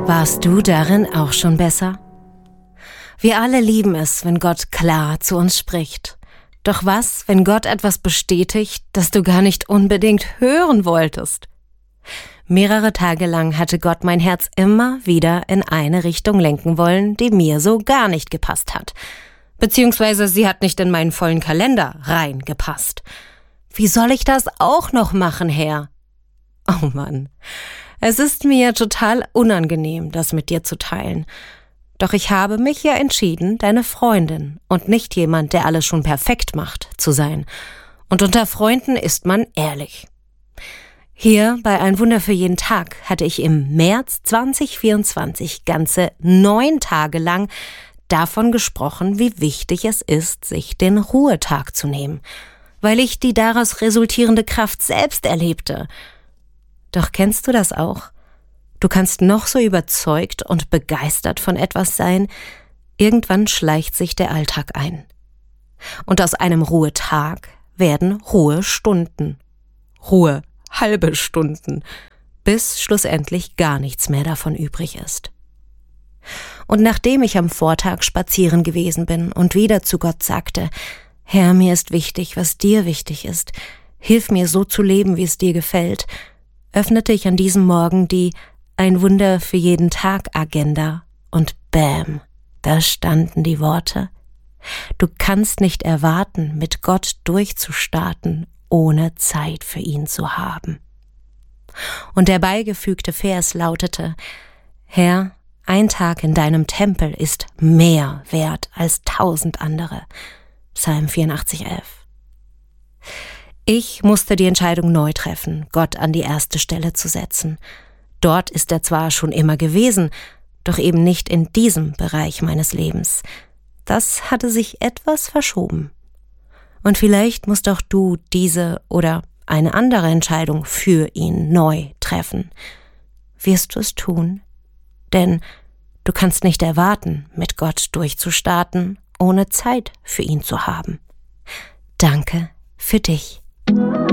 Warst du darin auch schon besser? Wir alle lieben es, wenn Gott klar zu uns spricht. Doch was, wenn Gott etwas bestätigt, das du gar nicht unbedingt hören wolltest? Mehrere Tage lang hatte Gott mein Herz immer wieder in eine Richtung lenken wollen, die mir so gar nicht gepasst hat. Beziehungsweise sie hat nicht in meinen vollen Kalender reingepasst. Wie soll ich das auch noch machen, Herr? Oh Mann, es ist mir total unangenehm, das mit dir zu teilen. Doch ich habe mich ja entschieden, deine Freundin und nicht jemand, der alles schon perfekt macht, zu sein. Und unter Freunden ist man ehrlich. Hier bei Ein Wunder für jeden Tag hatte ich im März 2024 ganze 9 Tage lang davon gesprochen, wie wichtig es ist, sich den Ruhetag zu nehmen, weil ich die daraus resultierende Kraft selbst erlebte. Doch kennst du das auch? Du kannst noch so überzeugt und begeistert von etwas sein, irgendwann schleicht sich der Alltag ein. Und aus einem Ruhetag werden Ruhestunden. halbe Stunden, bis schlussendlich gar nichts mehr davon übrig ist. Und nachdem ich am Vortag spazieren gewesen bin und wieder zu Gott sagte, Herr, mir ist wichtig, was dir wichtig ist, hilf mir so zu leben, wie es dir gefällt, öffnete ich an diesem Morgen die Ein Wunder für jeden Tag Agenda und bäm, da standen die Worte: Du kannst nicht erwarten, mit Gott durchzustarten, ohne Zeit für ihn zu haben. Und der beigefügte Vers lautete: Herr, ein Tag in deinem Tempel ist mehr wert als 1000 andere. Psalm 84,11. Ich musste die Entscheidung neu treffen, Gott an die erste Stelle zu setzen. Dort ist er zwar schon immer gewesen, doch eben nicht in diesem Bereich meines Lebens. Das hatte sich etwas verschoben. Und vielleicht musst auch du diese oder eine andere Entscheidung für ihn neu treffen. Wirst du es tun? Denn du kannst nicht erwarten, mit Gott durchzustarten, ohne Zeit für ihn zu haben. Danke für dich.